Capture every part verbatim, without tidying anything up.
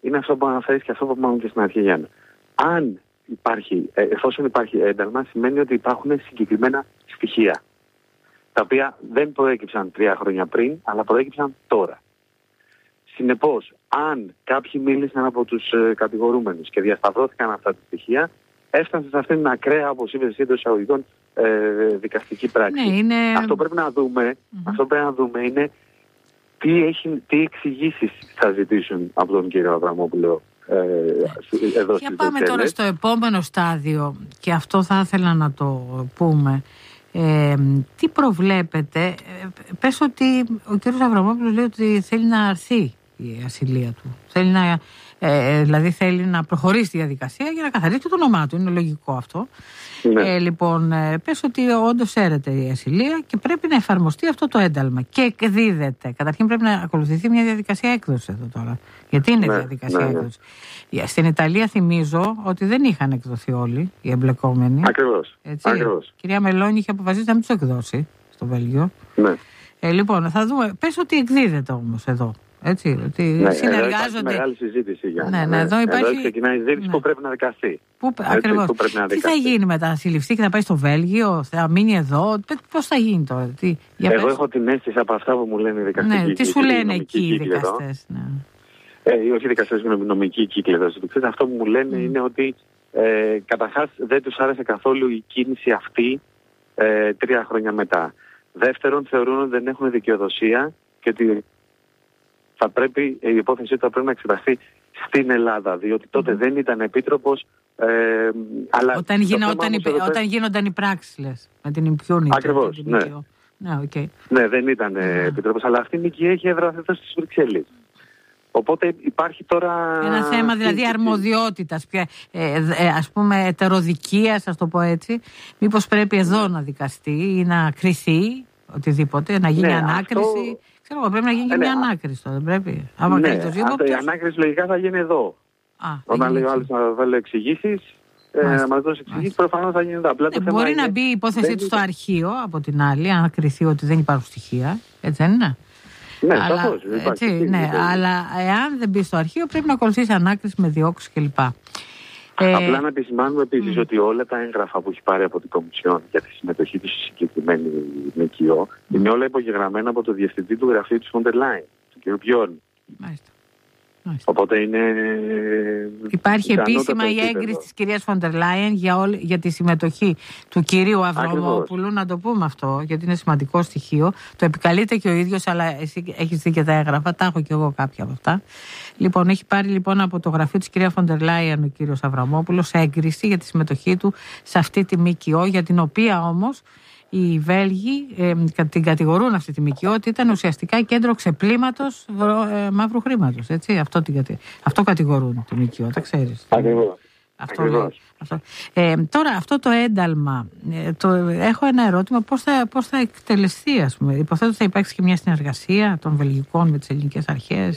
είναι αυτό που αναφέρεις και αυτό που είπαμε και στην αρχή, Γιάννα. Αν υπάρχει, εφόσον υπάρχει ένταλμα, σημαίνει ότι υπάρχουν συγκεκριμένα στοιχεία, τα οποία δεν προέκυψαν τρία χρόνια πριν, αλλά προέκυψαν τώρα. Συνεπώς, αν κάποιοι μίλησαν από τους ε, κατηγορούμενους και διασταυρώθηκαν αυτά τα στοιχεία, έφτασαν σε αυτήν την ακραία, όπως είπες εσύ, εντός εισαγωγικών, ε, δικαστική πράξη. Ναι, είναι... Αυτό πρέπει να δούμε, mm-hmm. αυτό πρέπει να δούμε είναι τι, έχει, τι εξηγήσεις θα ζητήσουν από τον κύριο Αβραμόπουλο ε, εδώ στις Για πάμε τώρα στο επόμενο στάδιο, και αυτό θα ήθελα να το πούμε. Ε, τι προβλέπετε? Ε, πες ότι ο κύριος Αβραμόπουλος λέει ότι θέλει να αρθεί η ασυλία του. Θέλει να, ε, δηλαδή θέλει να προχωρήσει τη διαδικασία για να καθαρίσει το όνομά του. Είναι λογικό αυτό. Ναι. Ε, λοιπόν, ε, πες ότι όντως έρεται η ασυλία και πρέπει να εφαρμοστεί αυτό το ένταλμα. Και εκδίδεται. Καταρχήν πρέπει να ακολουθηθεί μια διαδικασία έκδοσης εδώ τώρα. Γιατί είναι ναι, διαδικασία ναι, ναι. έκδοση. Στην Ιταλία θυμίζω ότι δεν είχαν εκδοθεί όλοι οι εμπλεκόμενοι. Ακριβώς. Ακριβώς. Η κυρία Μελώνη είχε αποφασίσει να μην τους εκδώσει στο Βέλγιο. Ναι. Ε, λοιπόν, θα δούμε. Πες ότι εκδίδεται όμως εδώ. Έτσι, ότι ναι, συνεργάζονται. Εδώ υπάρχει μεγάλη συζήτηση για ναι, ναι, εδώ, υπάρχει... εδώ ξεκινάει η συζήτηση ναι. που πρέπει να δικαστεί. Πού, ακριβώς. Που πρέπει να δικαστεί. Τι θα γίνει μετά, θα συλληφθεί και θα πάει στο Βέλγιο, θα μείνει εδώ, πώς θα γίνει τώρα? Τι, για Εγώ πες. έχω την αίσθηση από αυτά που μου λένε οι δικαστικοί. Ναι, τι σου λένε εκεί οι δικαστές? Ναι. Ε, όχι οι δικαστές, είναι νομικοί κύκλοι εδώ. Αυτό που μου λένε mm. είναι ότι ε, καταρχάς δεν τους άρεσε καθόλου η κίνηση αυτή ε, τρία χρόνια μετά. Δεύτερον, θεωρούν ότι δεν έχουν δικαιοδοσία και ότι θα πρέπει, η υπόθεση θα πρέπει να εξεταστεί στην Ελλάδα, διότι τότε mm. δεν ήταν επίτροπος. Ε, αλλά όταν, γίνα, όταν, υπε, εδώ... όταν γίνονταν οι πράξεις, λες, με την impunity. Ακριβώς, ναι. Ναι, okay. ναι, δεν ήταν ε, yeah. επίτροπος, αλλά αυτή η νίκη έχει έδρα εδώ στις Βρυξέλλες. Οπότε υπάρχει τώρα... Ένα θέμα δηλαδή αρμοδιότητας, πια, ε, ε, ας πούμε ετεροδικίας, ας το πω έτσι. Μήπως πρέπει εδώ να δικαστεί ή να κριθεί οτιδήποτε, να γίνει ναι, ανάκριση. Αυτό... Ξέρω εγώ, πρέπει να γίνει και μια ανάκριση τώρα, δεν πρέπει. Άμα ναι, το αυτό, η ανάκριση λογικά θα γίνει εδώ. Α, όταν λέει ο άλλος να βάλει εξηγήσεις, ε, να μας δώσει εξηγήσεις, προφανώς θα γίνει εδώ. Απλά ε, το μπορεί να μπει η υπόθεσή του στο αρχείο, από την άλλη, αν κριθεί ότι δεν υπάρχουν στοιχεία. Έτσι δεν είναι? Ναι, αλλά, σαφώς, έτσι, ναι, αλλά εάν δεν μπει στο αρχείο πρέπει να ακολουθήσει ανάκριση με διώξεις κλπ. Ε, Απλά να επισημάνουμε επίσης mm. ότι όλα τα έγγραφα που έχει πάρει από την Κομισιόν για τη συμμετοχή του στη συγκεκριμένη ΜΚΟ mm. είναι όλα υπογεγραμμένα από το διευθυντή του γραφείου του Φόντερ Λάιν, τον κ. Μπιόρν. Μάλιστα. Μάλιστα. Οπότε είναι... Υπάρχει επίσημα η έγκριση της κυρίας Φόντερ Λάιεν για, όλη, για τη συμμετοχή του κυρίου Αβραμόπουλου, να το πούμε αυτό, γιατί είναι σημαντικό στοιχείο. Το επικαλείται και ο ίδιος, αλλά εσύ έχεις δει και τα έγγραφα, τα έχω και εγώ κάποια από αυτά. Λοιπόν, έχει πάρει λοιπόν από το γραφείο της κυρία Φόντερ Λάιεν ο κύριος Αβραμόπουλος έγκριση για τη συμμετοχή του σε αυτή τη ΜΚΟ, για την οποία όμως οι Βέλγοι ε, την κατηγορούν αυτή τη ΜΚΟ ότι ήταν ουσιαστικά κέντρο ξεπλήματος ε, μαύρου χρήματος. Έτσι, αυτό, την, αυτό κατηγορούν τη ΜΚΟ, τα ξέρεις. Ακριβώς. Αυτό λέει. Αυτό. Ε, τώρα αυτό το ένταλμα, ε, το, έχω ένα ερώτημα, πώς θα, πώς θα εκτελεστεί, ας πούμε? Υποθέτω ότι θα υπάρξει και μια συνεργασία των βελγικών με τις ελληνικές αρχές.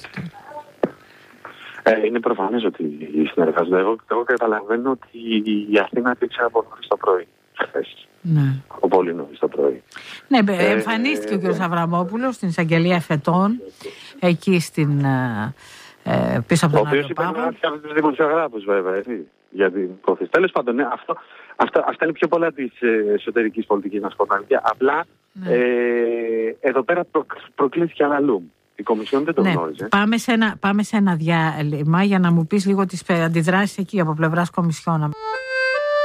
Ε, είναι προφανές ότι συνεργάζονται. Εγώ, εγώ καταλαβαίνω ότι η Αθήνα έδειξε από νωρίς το πρωί. Ναι. Από πολύ νωρίς το πρωί. Ναι, ε, εμφανίστηκε ε, ο κ. Αβραμόπουλος στην εισαγγελία εφετών, εκεί στην, ε, πίσω από τον Άγιο Πάγο. Ο οποίος είπε να τους δημοσιογράφους βέβαια, έτσι, για την υπόθεση. Τέλος πάντων, ναι, αυτό, αυτό, αυτά είναι πιο πολλά της εσωτερικής πολιτικής, να σκοτώνει. Απλά ναι. ε, εδώ πέρα προ, προκλήθηκε αλλαλούμ. Η Κομισιόν δεν το ναι. γνώριζε. Πάμε σε, ένα, πάμε σε ένα διάλειμμα για να μου πεις λίγο τις αντιδράσεις εκεί από πλευράς Κομισιόν.